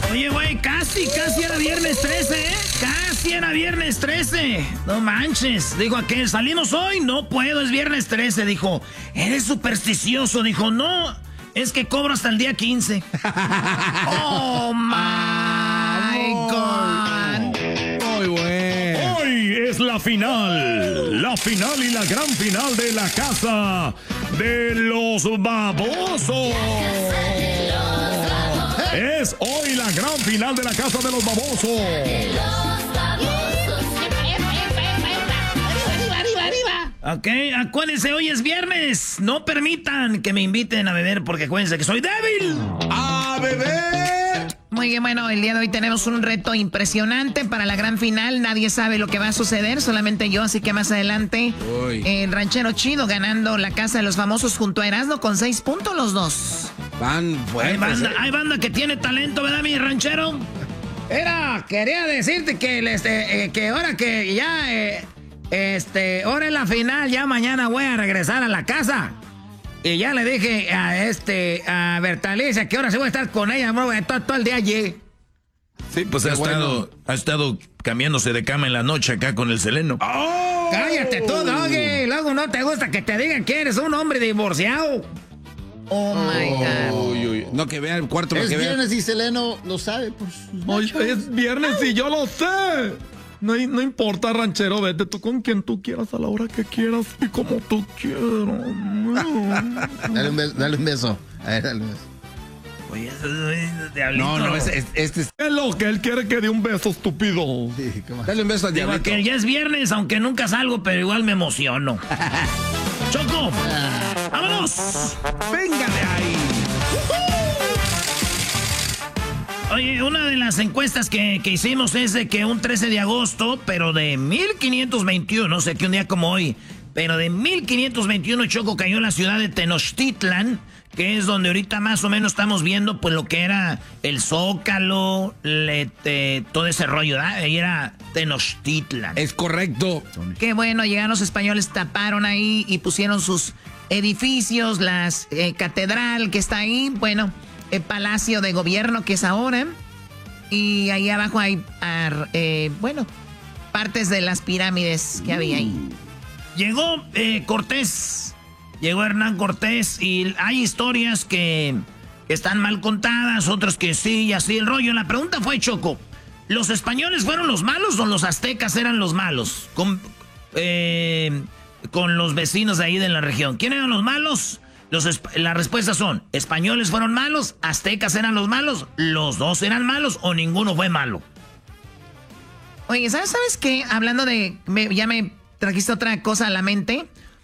Oye, güey, casi era viernes 13, ¿eh? Casi era viernes 13. No manches. Dijo aquel, ¿salimos hoy? No puedo, es viernes 13. Dijo, eres supersticioso. Dijo, no, es que cobro hasta el día 15. Oh, my God. Muy bueno. Hoy es la final y la gran final de la casa de los babosos. Es hoy la gran final de la casa de los babosos. Ok, acuérdense, hoy es viernes. No permitan que me inviten a beber porque acuérdense que soy débil. ¡A beber! Muy bien, bueno, el día de hoy tenemos un reto impresionante para la gran final. Nadie sabe lo que va a suceder, solamente yo, así que más adelante el ranchero chido ganando la casa de los famosos junto a Erasmo con 6 puntos los dos. Van fuertes. Hay banda que tiene talento, ¿verdad, mi ranchero? Quería decirte que, que ahora que ya, ahora es la final, ya mañana voy a regresar a la casa. Y ya le dije a Bertalicia que ahora sí voy a estar con ella, todo el día allí. Sí, pues ha estado cambiándose de cama en la noche acá con el Seleno. ¡Oh! Cállate tú, Doggy. Luego no te gusta que te digan que eres un hombre divorciado. Oh my God. Uy. No, que vea el cuarto. Es que viernes y Seleno lo sabe, pues. Oye, es viernes y yo lo sé. No importa, ranchero, vete tú con quien tú quieras, a la hora que quieras y como tú quieras. Dale un beso. A ver, dale un beso. Oye, diablito. No, este es... Es lo que él quiere que dé un beso, estúpido. Sí, ¿qué más? Dale un beso al Digo diablito. que ya es viernes, aunque nunca salgo, pero igual me emociono. ¡Choco! ¡Vámonos! ¡Venga de ahí! Oye, una de las encuestas que hicimos es de que un 13 de agosto, pero de 1521, no sé qué un día como hoy, pero de 1521, Choco, cayó en la ciudad de Tenochtitlan, que es donde ahorita más o menos estamos viendo pues lo que era el Zócalo, todo ese rollo, ¿verdad? Ahí era Tenochtitlan. Es correcto. Qué bueno, llegaron los españoles, taparon ahí y pusieron sus edificios, la catedral que está ahí, bueno, el palacio de gobierno que es ahora, y ahí abajo hay, partes de las pirámides que había ahí. Llegó Cortés, llegó Hernán Cortés, y hay historias que están mal contadas, otras que sí, y así el rollo. La pregunta fue, Choco, ¿los españoles fueron los malos o los aztecas eran los malos? Con los vecinos de ahí de la región. ¿Quién eran los malos? Las respuestas son, españoles fueron malos, aztecas eran los malos, los dos eran malos o ninguno fue malo. Oye, ¿sabes qué? Hablando de, ya me trajiste otra cosa a la mente.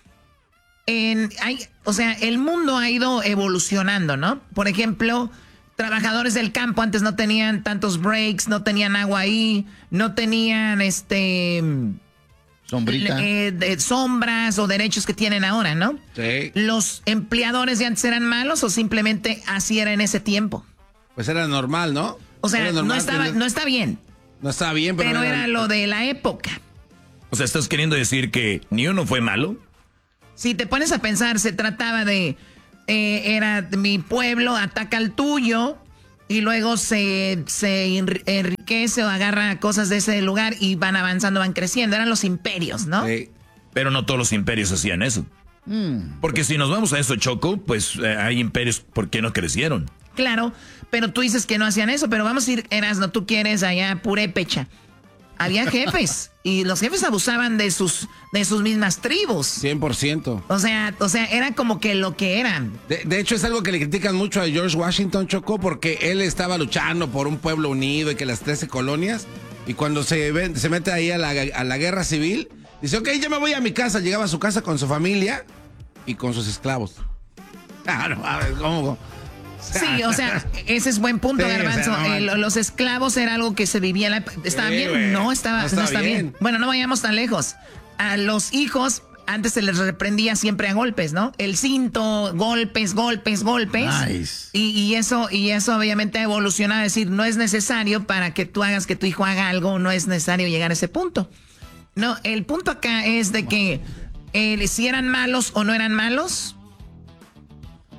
El mundo ha ido evolucionando, ¿no? Por ejemplo, trabajadores del campo antes no tenían tantos breaks, no tenían agua ahí, no tenían Sombrita. Sombras o derechos que tienen ahora, ¿no? Sí. ¿Los empleadores de antes eran malos o simplemente así era en ese tiempo? Pues era normal, ¿no? O sea, Era no normal está bien. No estaba bien, pero era lo de la época. O sea, ¿estás queriendo decir que ni uno fue malo? Si te pones a pensar, se trataba de... era mi pueblo, ataca al tuyo... Y luego se enriquece o agarra cosas de ese lugar y van avanzando, van creciendo. Eran los imperios, ¿no? Sí. Pero no todos los imperios hacían eso. Porque si nos vamos a eso, Choco, pues hay imperios, ¿por qué no crecieron? Claro, pero tú dices que no hacían eso. Pero vamos a ir, Erasmo, tú quieres allá purépecha. Había jefes y los jefes abusaban de sus mismas tribus. 100%. O sea, era como que lo que eran. De hecho, es algo que le critican mucho a George Washington, Choco, porque él estaba luchando por un pueblo unido y que las 13 colonias, y cuando se mete ahí a la guerra civil, dice, ok, ya me voy a mi casa. Llegaba a su casa con su familia y con sus esclavos. Ah, no, a ver, ¿cómo? Sí, o sea, ese es buen punto, Sí, Garbanzo. o sea, los esclavos era algo que se vivía. ¿Estaba bien? Güey. No está bien. Bueno, no vayamos tan lejos. A los hijos antes se les reprendía siempre a golpes, ¿no? El cinto, golpes. Nice. Y eso obviamente ha evolucionado a decir, no es necesario para que tú hagas que tu hijo haga algo, no es necesario llegar a ese punto. No, el punto acá es de que si eran malos o no eran malos.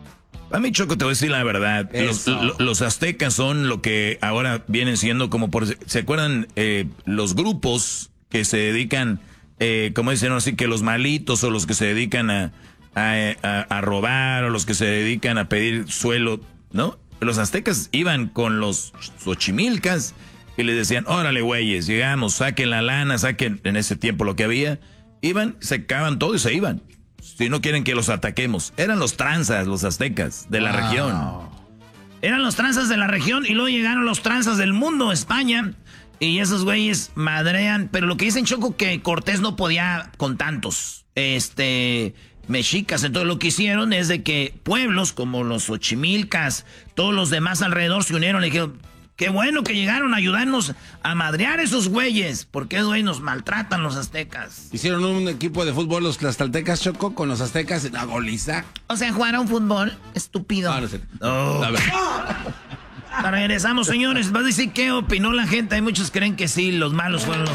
A mí, Choco, te voy a decir la verdad. Los aztecas son lo que ahora vienen siendo como ¿se acuerdan los grupos que se dedican, como dicen así, que los malitos o los que se dedican a robar o los que se dedican a pedir suelo, ¿no? Los aztecas iban con los xochimilcas y les decían, órale, güeyes, llegamos, saquen la lana, saquen en ese tiempo lo que había. Iban, secaban todo y se iban. Si no quieren que los ataquemos. Eran los tranzas, los aztecas de la región. Eran los tranzas de la región y luego llegaron los tranzas del mundo, España. Y esos güeyes madrean. Pero lo que dicen, Choco, que Cortés no podía con tantos mexicas. Entonces lo que hicieron es de que pueblos como los xochimilcas, todos los demás alrededor se unieron y dijeron, qué bueno que llegaron a ayudarnos a madrear esos güeyes, porque esos güeyes nos maltratan los aztecas. Hicieron un equipo de fútbol los tlaxcaltecas, Choco, con los aztecas en la goliza. O sea, jugaron fútbol, estúpido. No sé. Regresamos, señores. Va a decir qué opinó la gente. Hay muchos que creen que sí, los malos fueron los